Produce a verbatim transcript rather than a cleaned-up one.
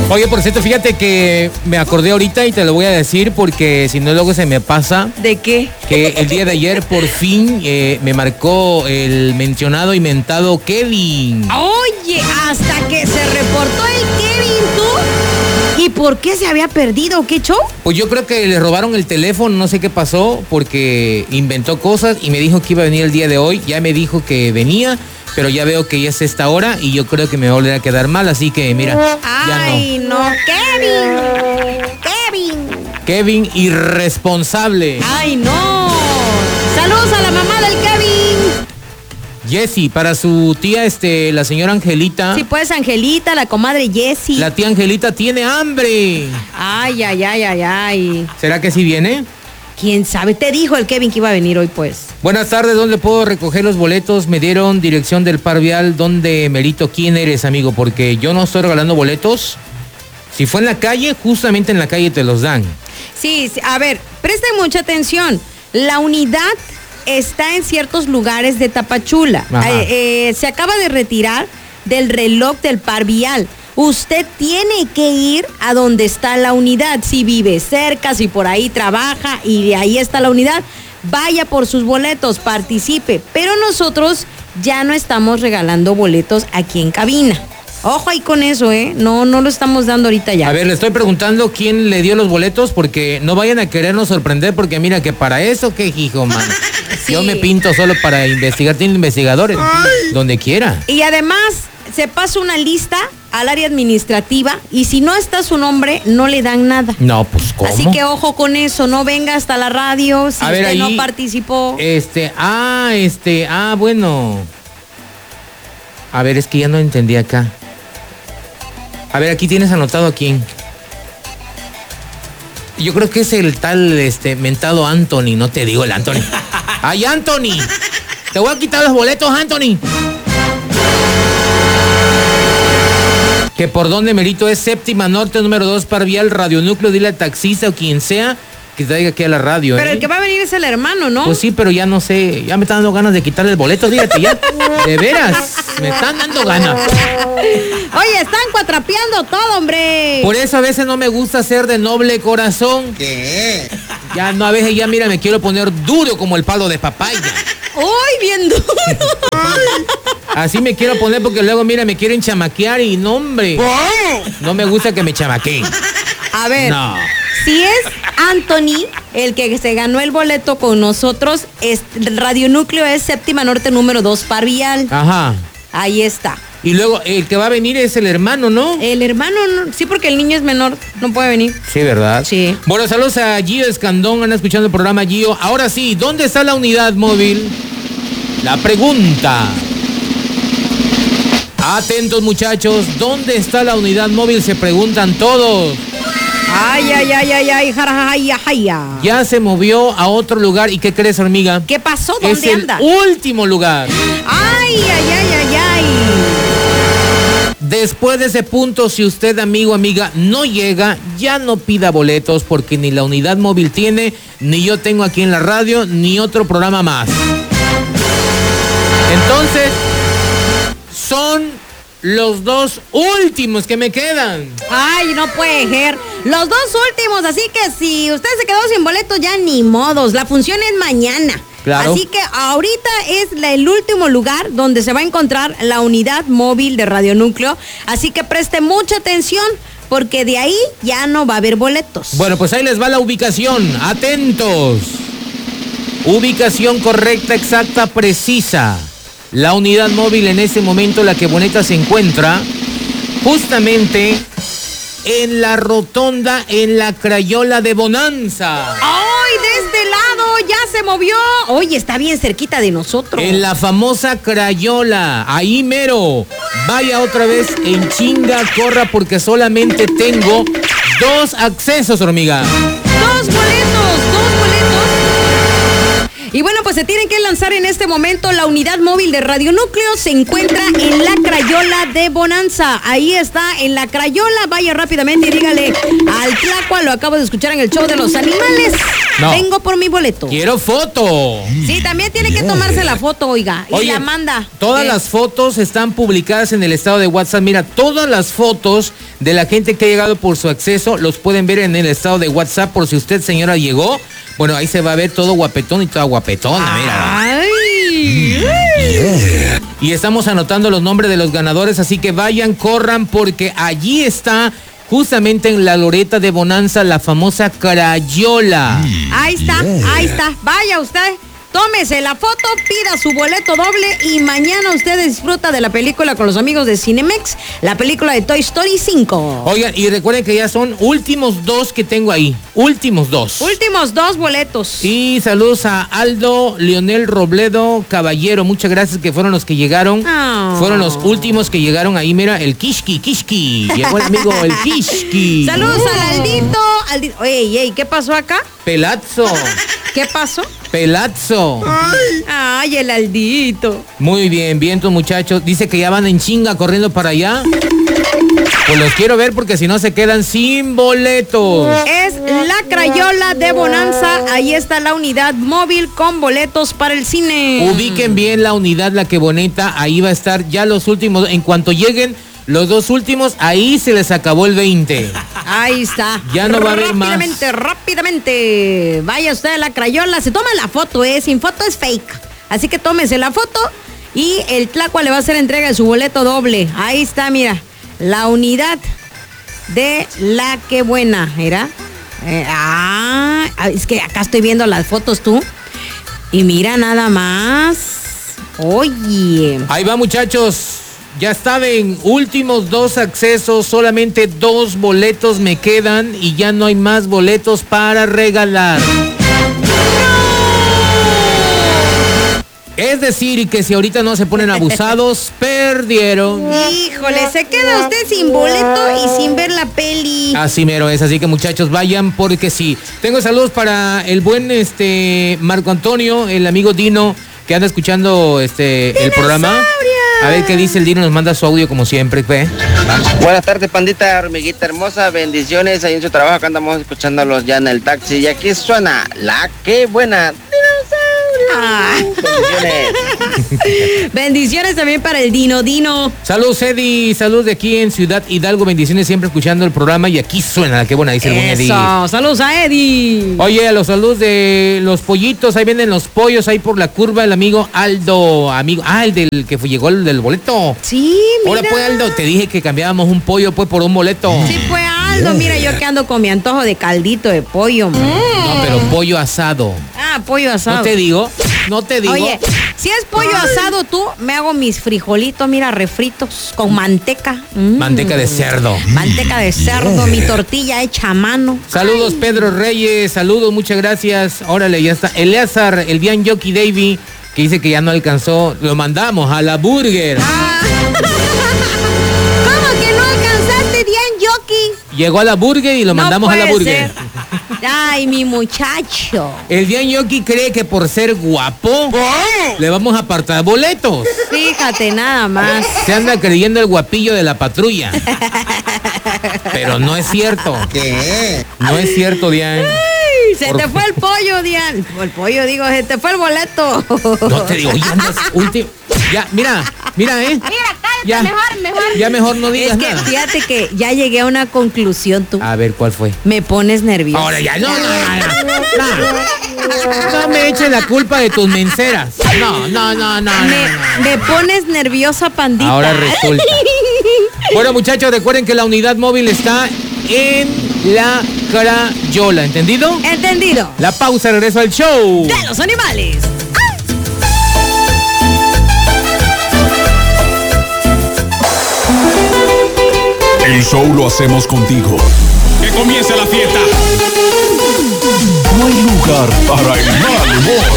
Oye, por cierto, fíjate que me acordé ahorita y te lo voy a decir porque si no luego se me pasa. ¿De qué? Que el día de ayer por fin eh, me marcó el mencionado y mentado Kevin. Oye, hasta que se reportó el Kevin, ¿tú? ¿Y por qué se había perdido? ¿Qué show? Pues yo creo que le robaron el teléfono, no sé qué pasó, porque inventó cosas y me dijo que iba a venir el día de hoy. Ya me dijo que venía, pero ya veo que ya es esta hora y yo creo que me va a volver a quedar mal, así que mira, Ay, ya no. no, Kevin, Kevin. Kevin, irresponsable. Ay, no. Saludos a la mamá del Kevin. Jessy, para su tía, este, la señora Angelita. Sí, pues, Angelita, la comadre Jessy. La tía Angelita tiene hambre. Ay, ay, ay, ay, ay. ¿Será que sí viene? ¿Quién sabe? Te dijo el Kevin que iba a venir hoy, pues. Buenas tardes, ¿dónde puedo recoger los boletos? Me dieron dirección del Par Vial. ¿Dónde, Melito? ¿Quién eres, amigo? Porque yo no estoy regalando boletos. Si fue en la calle, justamente en la calle te los dan. Sí, sí, a ver, presten mucha atención. La unidad está en ciertos lugares de Tapachula. Eh, eh, se acaba de retirar del reloj del Par Vial. Usted tiene que ir a donde está la unidad. Si vive cerca, si por ahí trabaja y de ahí está la unidad, vaya por sus boletos, participe. Pero nosotros ya no estamos regalando boletos aquí en cabina. Ojo ahí con eso, ¿eh? No, no lo estamos dando ahorita ya. A ver, le estoy preguntando quién le dio los boletos porque no vayan a querernos sorprender porque mira que para eso, qué hijo, man. Sí. Yo me pinto solo para investigar, tiene investigadores, Ay. donde quiera. Y además se pasa una lista al área administrativa y si no está su nombre, no le dan nada. No, pues, ¿cómo? Así que ojo con eso, no venga hasta la radio si a ver, usted ahí, no participó. Este, ah, este, ah, bueno. A ver, es que ya no entendí acá. A ver, aquí tienes anotado a quién. Yo creo que es el tal, este, mentado Anthony, no te digo el Anthony. ¡Ay, Anthony! Te voy a quitar los boletos, Anthony. Que por dónde, Merito, es séptima norte, número dos, Par Vial, Radio Núcleo, dile al taxista o quien sea que traiga aquí a la radio. Pero ¿eh? el que va a venir es el hermano, ¿no? Pues sí, pero ya no sé, ya me están dando ganas de quitarle el boleto, dígate ya. De veras, me están dando ganas. Oye, están cuatrapeando todo, hombre. Por eso a veces no me gusta ser de noble corazón. ¿Qué? Ya no, a veces ya, mira, me quiero poner duro como el palo de papaya. ¡Uy, bien duro! Así me quiero poner porque luego, mira, me quieren chamaquear y no, hombre. No me gusta que me chamaqueen. A ver, no. Si es Anthony el que se ganó el boleto con nosotros, es, Radio Núcleo es séptima norte, número dos, Par Vial. Ajá. Ahí está. Y luego el que va a venir es el hermano, ¿no? El hermano, no, sí, porque el niño es menor, no puede venir. Sí, ¿verdad? Sí. Bueno, saludos a Gio Escandón, han escuchando el programa Gio. Ahora sí, ¿dónde está la unidad móvil? La pregunta. Atentos, muchachos, ¿dónde está la unidad móvil? Se preguntan todos. Ay, ay, ay, ay, ay, ay, ay, ay. Ya se movió a otro lugar. ¿Y qué crees, hormiga? ¿Qué pasó? ¿Dónde es el anda? último lugar. Ay, ay, ay, ay, ay. Después de ese punto, si usted, amigo, amiga, no llega, ya no pida boletos porque ni la unidad móvil tiene, ni yo tengo aquí en la radio, ni otro programa más. Entonces, son los dos últimos que me quedan. Ay, no puede ser. Los dos últimos, así que si usted se quedó sin boleto, ya ni modos. La función es mañana. Claro. Así que ahorita es la, el último lugar donde se va a encontrar la unidad móvil de Radio Núcleo. Así que preste mucha atención porque de ahí ya no va a haber boletos. Bueno, pues ahí les va la ubicación. Atentos. Ubicación correcta, exacta, precisa. La unidad móvil en ese momento, la que bonita se encuentra justamente en la rotonda, en la Crayola de Bonanza. ¡Ay, de este lado ya se movió! Oye, está bien cerquita de nosotros. En la famosa Crayola, ahí mero. Vaya otra vez en chinga, corra, porque solamente tengo dos accesos, hormiga. Dos boletos, dos boletos. Y bueno, pues se tienen que lanzar en este momento. La unidad móvil de Radio Núcleo se encuentra en la Crayola de Bonanza. Ahí está, en la Crayola. Vaya rápidamente y dígale al Tlacua, lo acabo de escuchar en el show de los animales. No. Vengo por mi boleto. Quiero foto. Sí, también tiene que tomarse la foto, oiga. Y Oye, la manda. Todas ¿Qué? las fotos están publicadas en el estado de WhatsApp. Mira, todas las fotos de la gente que ha llegado por su acceso los pueden ver en el estado de WhatsApp. Por si usted, señora, llegó, bueno, ahí se va a ver todo guapetón y toda guapetona, mira. Ay. Yeah. Y estamos anotando los nombres de los ganadores, así que vayan, corran, porque allí está, justamente en la Loreta de Bonanza, la famosa Crayola. Ahí está, yeah. ahí está. Vaya usted. Tómese la foto, pida su boleto doble y mañana usted disfruta de la película con los amigos de Cinemex, la película de Toy Story cinco. Oigan, y recuerden que ya son últimos dos que tengo ahí, últimos dos. Últimos dos boletos. Y saludos a Aldo, Leonel Robledo, Caballero, muchas gracias, que fueron los que llegaron. Oh. Fueron los últimos que llegaron ahí, mira, el Kishki, Kishki, llegó el amigo el Kishki. Saludos oh. al Aldito, Aldito. Ey, ey, ¿qué pasó acá? Pelazo. ¿Qué pasó? Pelazo. Ay. Ay, el Aldito. Muy bien, bien, tus muchachos. Dice que ya van en chinga corriendo para allá. Pues los quiero ver porque si no se quedan sin boletos. Es la Crayola de Bonanza. Ahí está la unidad móvil con boletos para el cine. Ubiquen bien la unidad, la que bonita. Ahí va a estar ya los últimos. En cuanto lleguen los dos últimos, ahí se les acabó el veinte. Ahí está. Ya no va a haber más. Rápidamente, rápidamente. Vaya usted a la Crayola. Se toma la foto, ¿eh? Sin foto es fake. Así que tómese la foto y el Tlacua le va a hacer entrega de su boleto doble. Ahí está, mira. La unidad de la que buena, ¿era? Eh, ah, es que acá estoy viendo las fotos tú. Y mira nada más. Oye. Ahí va, muchachos. Ya saben, últimos dos accesos, solamente dos boletos me quedan y ya no hay más boletos para regalar. Es decir, que si ahorita no se ponen abusados, perdieron. Híjole, se queda usted sin boleto y sin ver la peli. Así mero es, así que muchachos, vayan porque sí. Tengo saludos para el buen este Marco Antonio, el amigo Dino, que anda escuchando este el programa. A ver qué dice el Dino, nos manda su audio como siempre, ¿ve? Buenas tardes, pandita, hormiguita hermosa, bendiciones ahí en su trabajo, acá andamos escuchándolos ya en el taxi y aquí suena la que buena. Ah. Bendiciones. Bendiciones también para el Dino Dino. Saludos, Eddie, saludos de aquí en Ciudad Hidalgo, bendiciones siempre escuchando el programa y aquí suena la que buena, dice el buen Eddie. Saludos a Eddie. Oye, a los saludos de los pollitos, ahí vienen los pollos ahí por la curva, el amigo Aldo, amigo, ah, el del que fue, llegó el del boleto. Sí, mira. Ahora pues, Aldo, te dije que cambiábamos un pollo pues por un boleto. Sí, fue Aldo, mira, yo que ando con mi antojo de caldito de pollo. Mm. No, pero pollo asado. Ah, pollo asado. No te digo, no te digo. Oye, si es pollo Ay. asado tú, me hago mis frijolitos, mira, refritos con manteca. Mm. Manteca de cerdo. Manteca de cerdo, yeah. Mi tortilla hecha a mano. Saludos, Ay. Pedro Reyes, saludos, muchas gracias. Órale, ya está. Eleazar, el Dian Yoki Davy, que dice que ya no alcanzó, lo mandamos a la burger. Ah. ¿Cómo que no alcanzaste, Dian Yoki? Llegó a la burger y lo no mandamos a la burger. Ser. Ay, mi muchacho. El Dian Yoki cree que por ser guapo ¿Qué? le vamos a apartar boletos. Fíjate nada más. Se anda creyendo el guapillo de la patrulla. Pero no es cierto. ¿Qué? No es cierto, Dian. Ay, se por... te fue el pollo, Dian. El pollo, digo, se te fue el boleto. No te digo, ya andas último. Ya, mira, mira, ¿eh? Mira, cállate, ya, mejor, mejor. Ya mejor no digas Es que nada. Fíjate que ya llegué a una conclusión tú. A ver, ¿cuál fue? Me pones nervioso. Ahora ya, no, no, no, no. No, no me eches la culpa de tus menceras. No, no, no, no. Me, no, no. me pones nerviosa, pandita. Ahora resulta. Bueno, muchachos, recuerden que la unidad móvil está en la Crayola, ¿entendido? Entendido. La pausa, regreso al show de los animales. El show lo hacemos contigo. ¡Que comience la fiesta! No hay lugar para el mal humor.